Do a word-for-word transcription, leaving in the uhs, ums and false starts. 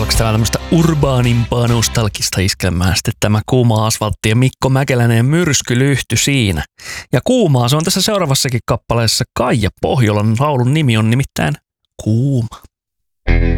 Seuraavaksi täällä tämmöistä urbaanimpaa nostalgista iskelmää sitten tämä Kuuma asfaltti ja Mikko Mäkelänen ja Myrskylyhty siinä. Ja kuumaa se on tässä seuraavassakin kappaleessa. Kaija Pohjolan laulun nimi on nimittäin Kuuma.